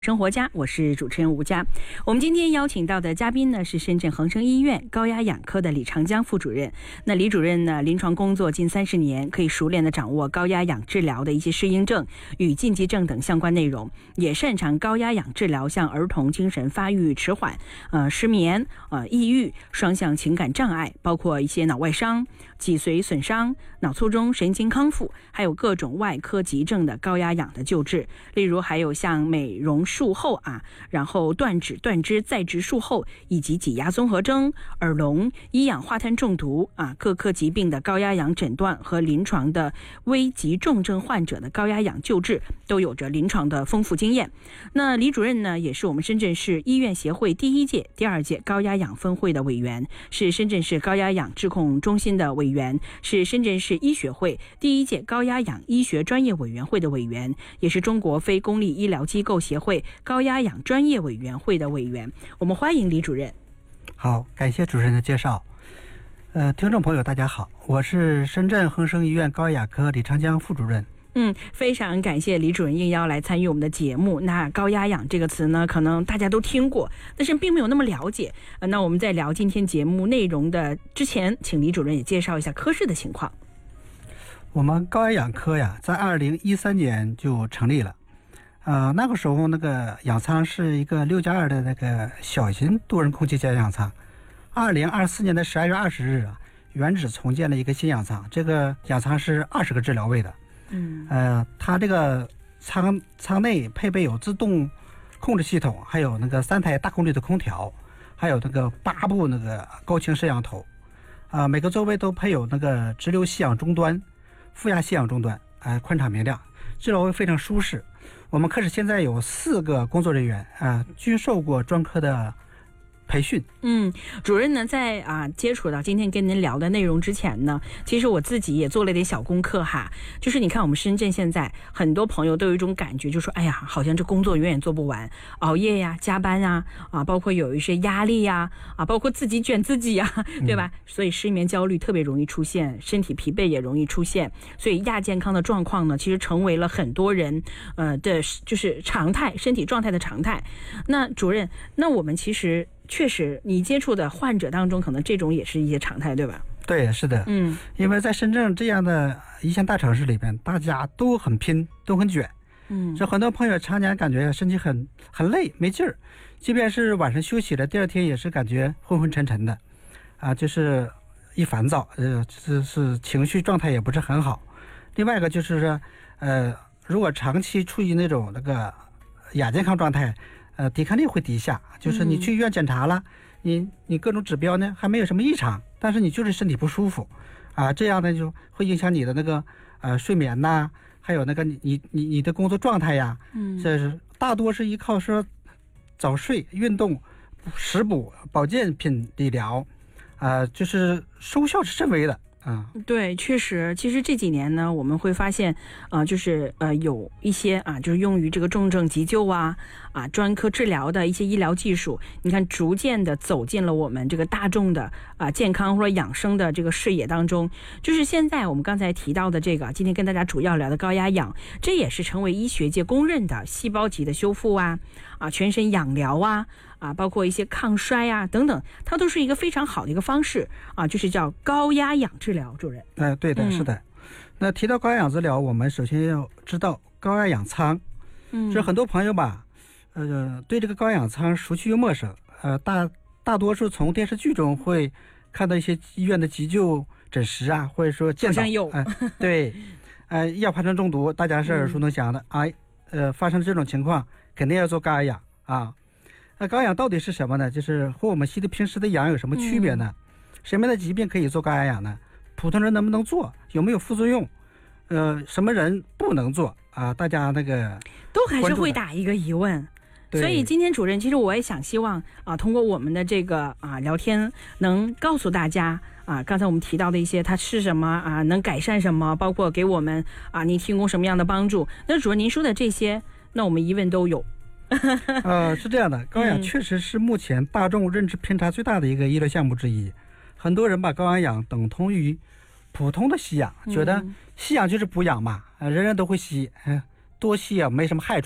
生活家，我是主持人吴佳。我们今天邀请到的嘉宾呢是深圳恒生医院高压氧科的李长江副主任。那李主任呢，临床工作近30年，可以熟练的掌握高压氧治疗的一些适应症与禁忌症等相关内容，也擅长高压氧治疗像儿童精神发育迟缓、失眠、抑郁、双向情感障碍，包括一些脑外伤、脊髓损伤、脑卒中、神经康复，还有各种外科急症的高压氧的救治。例如还有像美容术后然后断指、断肢、再植术后，以及挤压综合征、耳聋、一氧化碳中毒各科疾病的高压氧诊断和临床的危急重症患者的高压氧救治都有着临床的丰富经验。那李主任呢，也是我们深圳市医院协会第1届、第2届高压氧分会的委员，是深圳市高压氧治控中心的委员，是深圳市医学会第1届高压氧医学专业委员会的委员，也是中国非公立医疗机构协会高压氧专业委员会的委员。我们欢迎李主任。 好，感谢主持人的介绍。听众朋友大家好，我是深圳恒生医院高压科李长江副主任。 非常感谢李主任应邀来参与我们的节目。那高压氧这个词呢，可能大家都听过，但是并没有那么了解。那我们在聊今天节目内容的之前，请李主任也介绍一下科室的情况。 我们高压氧科在2013年就成立了。那个时候那个氧舱是一个6+2的那个小型多人空气加氧舱。2024年的12月20日原址重建了一个新氧舱，这个氧舱是20个治疗位的。它这个舱内配备有自动控制系统，还有那个3台大功率的空调，还有那个8部那个高清摄像头。每个座位都配有那个直流吸氧终端、负压吸氧终端，宽敞明亮，治疗位非常舒适。我们科室现在有4个工作人员均受过专科的培训。 主任呢，在接触到今天跟您聊的内容之前呢，其实我自己也做了点小功课就是你看我们深圳现在很多朋友都有一种感觉，就说哎呀，好像这工作永远做不完，熬夜呀、加班包括有一些压力包括自己卷自己对吧？所以失眠焦虑特别容易出现，身体疲惫也容易出现，所以亚健康的状况呢，其实成为了很多人的就是常态，身体状态的常态。那主任，那我们其实确实你接触的患者当中，可能这种也是一些常态，对吧？ 对，是的。因为在深圳这样的一线大城市里边，大家都很拼，都很卷。这很多朋友常年感觉身体很累，没劲儿，即便是晚上休息了，第2天也是感觉昏昏沉沉的就是一烦躁，是情绪状态也不是很好。另外一个就是说如果长期处于那个亚健康状态，抵抗力会低下，就是你去医院检查了，你各种指标呢还没有什么异常，但是你就是身体不舒服这样呢就会影响你的那个睡眠还有那个你的工作状态这是大多是依靠说早睡、运动、食补、保健品理疗就是收效是甚微的。 对，确实，其实这几年呢，我们会发现就是有一些就是用于这个重症急救专科治疗的一些医疗技术，你看逐渐的走进了我们这个大众的健康或者养生的这个视野当中。就是现在我们刚才提到的这个，今天跟大家主要聊的高压氧，这也是成为医学界公认的细胞级的修复全身氧疗包括一些抗衰等等，它都是一个非常好的一个方式就是叫高压氧治疗。主任， 对的，是的。那提到高压氧治疗，我们首先要知道高压氧舱。这很多朋友对这个高压氧舱熟悉又陌生。大多数从电视剧中会看到一些医院的急救诊室或者说见到有对一氧化碳中毒，大家是耳熟能详的发生这种情况肯定要做高压氧那高压氧到底是什么呢？就是和我们吸的平时的氧有什么区别呢？什么样的疾病可以做高压氧呢？普通人能不能做？有没有副作用？什么人不能做大家那个都还是会打一个疑问。所以今天主任，其实我也希望通过我们的这个聊天，能告诉大家刚才我们提到的一些它是什么能改善什么，包括给我们你提供什么样的帮助。那主任您说的这些，那我们疑问都有。 是这样的，高氧确实是目前大众认知偏差最大的一个医疗项目之一。很多人把高压氧等同于普通的吸氧，觉得吸氧就是补氧嘛，人人都会吸，多吸没什么害处嘛。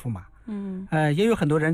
也有很多人